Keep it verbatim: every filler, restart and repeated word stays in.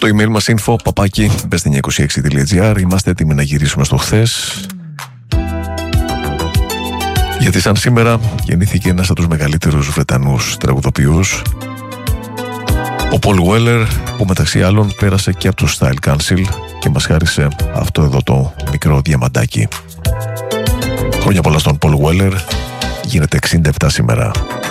Το email μας info παπάκι μπες εννιακόσια είκοσι έξι τελεία τζι άρ. Είμαστε έτοιμοι να γυρίσουμε στο χθες, γιατί σαν σήμερα γεννήθηκε ένας από τους μεγαλύτερους Βρετανούς τραγουδοποιούς, ο Paul Weller, που μεταξύ άλλων πέρασε και από το Style Council και μας χάρισε αυτό εδώ το μικρό διαμαντάκι. Χρόνια πολλά στον Paul Weller, γίνεται εξήντα επτά σήμερα.